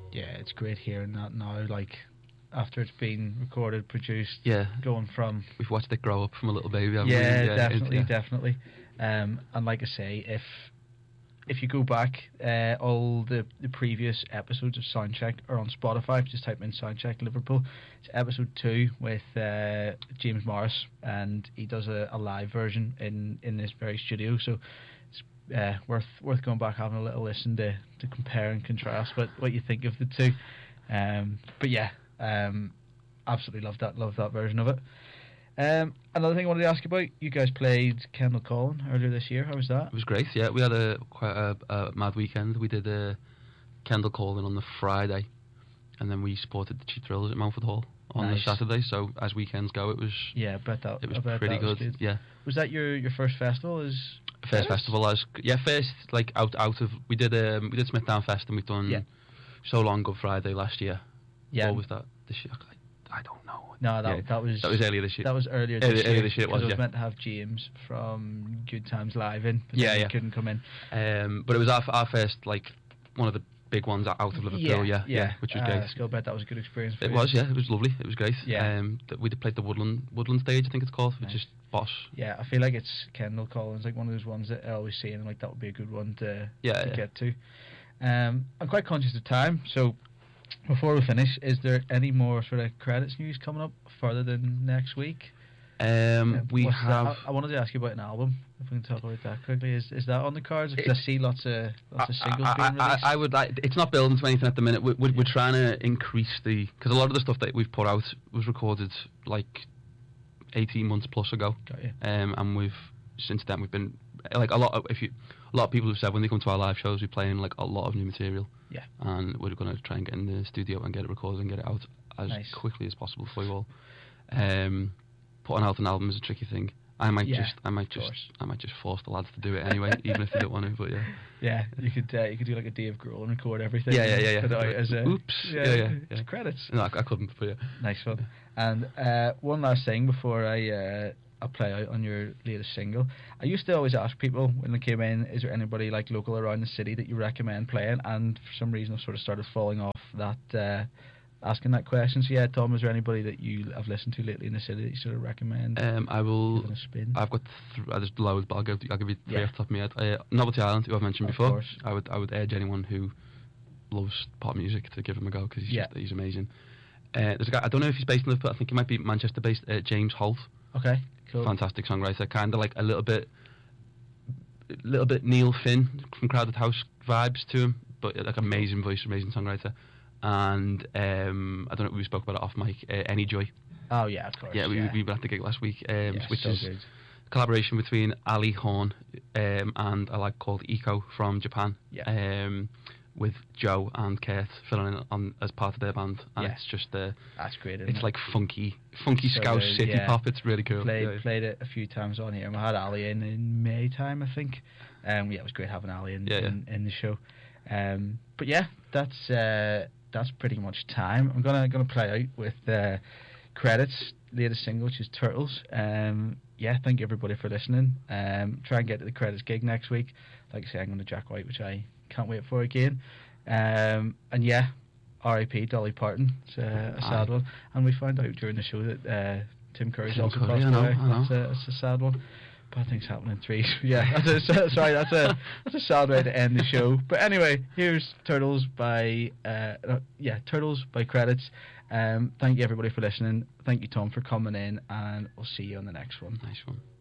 Yeah, it's great hearing that now. Like after it's been recorded, produced, Yeah. going from We've watched it grow up from a little baby, haven't yeah, we? definitely. And like I say, if you go back, all the previous episodes of Soundcheck are on Spotify. Just type in Soundcheck Liverpool. It's episode 2 with James Morris, and he does a live version in this very studio. So it's worth going back, having a little listen to compare and contrast what you think of the two. But yeah, absolutely love that version of it. Another thing I wanted to ask you about, you guys played Kendall Collin earlier this year. How was that? It was great, yeah. We had quite a mad weekend. We did Kendall Collin on the Friday, and then we supported the Cheap Thrills at Mountford Hall on the Saturday. So as weekends go, it was it was pretty good. Yeah. Was that your first festival? First festival first like out of we did Smithdown Fest, and we've done So Long Good Friday last year. Yeah. What was that this year? I don't know. No, that was earlier this year. That was earlier this year. This year it was. I was meant to have James from Good Times Live in, but he couldn't come in. But it was our first, like, one of the big ones out of Liverpool. Yeah, which was great. I bet that was a good experience for you. It was, yeah. It was lovely. It was great. Yeah. We played the Woodland stage, I think it's called, which is boss. Yeah, I feel like it's Kendall Collins, like one of those ones that I always see, and like that would be a good one to get to. I'm quite conscious of time, so before we finish, is there any more sort of credits news coming up further than next week? We have. I wanted to ask you about an album. If we can talk about that quickly, is that on the cards? Because I see lots of singles being released. I would like. It's not building to anything at the minute. We're trying to increase because a lot of the stuff that we've put out was recorded like 18 months plus ago. Got you. And since then we've been like a lot of people have said when they come to our live shows we're playing like a lot of new material. Yeah. And we're going to try and get in the studio and get it recorded and get it out as quickly as possible for you all. Putting out an album is a tricky thing. I might just force the lads to do it anyway, even if they don't want to. But yeah, you could do like a Dave Grohl and record everything. Yeah. Put it out as oops. It's credits. No, I couldn't. But yeah. Nice one. And one last thing before I play out on your latest single. I used to always ask people when they came in, is there anybody like local around the city that you recommend playing? And for some reason I've sort of started falling off that asking that question. So yeah, Tom, is there anybody that you have listened to lately in the city that you sort of recommend? I will. Giving a spin? I've got there's loads, but I'll give you 3 off the top of my head. Novelty Island, who I've mentioned before. Course. I would urge anyone who loves pop music to give him a go because he's amazing. There's a guy, I don't know if he's based in Liverpool. I think he might be Manchester based. James Holt. Okay. Cool. Fantastic songwriter, kind of like a little bit Neil Finn from Crowded House vibes to him, but like amazing voice, amazing songwriter. And I don't know if we spoke about it off mic. Any Joy. Oh yeah, of course. Yeah, we were at the gig last week, which so is good. A collaboration between Ali Horn and a lad called Eco from Japan. Yeah. With Joe and Kurt filling in on as part of their band, and it's just that's great. It's like funky so Scouse city pop. It's really cool. Played it a few times on here. And we had Ali in May time, I think. Yeah, it was great having Ali in the show. But yeah, that's pretty much time. I'm gonna play out with credits. Latest single, which is Turtles. Thank you everybody for listening. Try and get to the credits gig next week. Like I say, I'm going to Jack White, which I can't wait for again. And yeah, R.I.P. Dolly Parton. It's a sad one. And we found out during the show that Tim Curry's also passed away. That's a sad one. Bad things happen in threes. Yeah, that's a sad way to end the show. But anyway, here's Turtles by Turtles by Credits. Thank you everybody for listening. Thank you, Tom, for coming in, and we'll see you on the next one. Nice one.